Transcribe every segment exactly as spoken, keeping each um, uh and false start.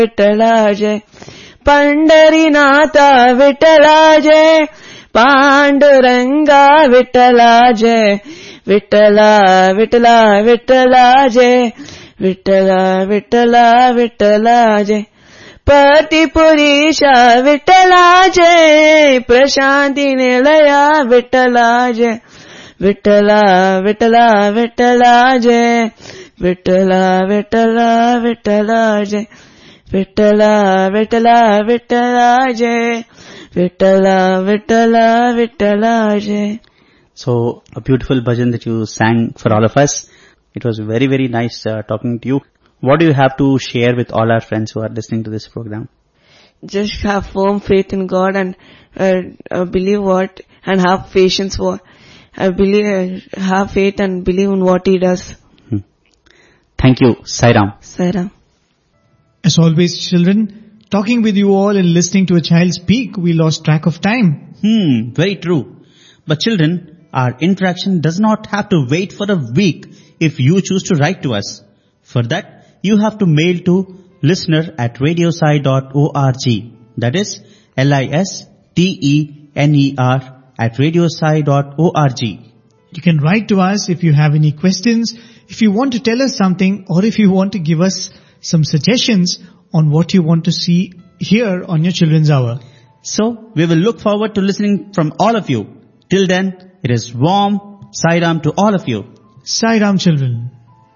Vitthala Jai. Pandharinatha Vitthala Jai. Panduranga Vitthala Jai. Vitthala Vitthala Vitthala Jai. Vitthala Vitthala Vitthala Jai. पतिपुरीशा Vitthala Jai. Prashanti Nilaya Vitthala Jai. Vitthala Vitthala Vitthala Jai. Vitthala Vitthala Vitthala Jai. Vitthala Vitthala Vitthala Jai. Vitthala Vitthala Vitthala Jai. So, a beautiful bhajan that you sang for all of us. It was very, very nice uh, talking to you. What do you have to share with all our friends who are listening to this program? Just have firm faith in God and uh, uh, believe what, and have patience for, uh, believe, uh, have faith and believe in what He does. Hmm. Thank you. Sai Ram. Sai Ram. As always, children, talking with you all and listening to a child speak, we lost track of time. Hmm, very true. But children, our interaction does not have to wait for a week if you choose to write to us. For that, you have to mail to listener at radiosai dot org. That is L I S T E N E R at radiosai dot org. You can write to us if you have any questions, if you want to tell us something, or if you want to give us some suggestions on what you want to see here on your Children's Hour. So, we will look forward to listening from all of you. Till then, it is warm Sai Ram to all of you. Sai Ram, children.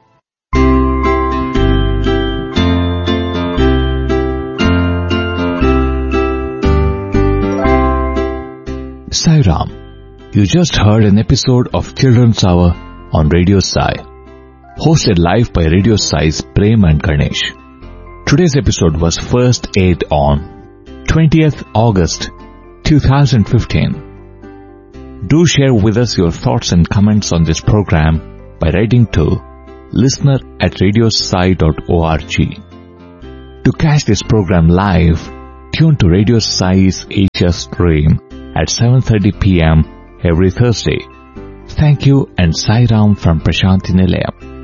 Sai Ram. You just heard an episode of Children's Hour on Radio Sai, hosted live by Radio Sai's Prem and Ganesh. Today's episode was first aired on twentieth August twenty fifteen. Do share with us your thoughts and comments on this program by writing to listener at radiosai dot org. To catch this program live, tune to Radio Sai's Asia stream at seven thirty p.m. every Thursday. Thank you, and Sai Ram from Prashanti Nilayam.